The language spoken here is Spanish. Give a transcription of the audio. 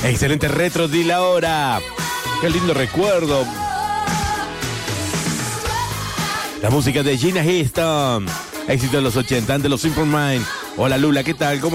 Excelente retro de la hora. Qué lindo recuerdo. La música de Gina Houston. Éxito de los 80 de los Simple Minds. Hola Lula, ¿qué tal? ¿Cómo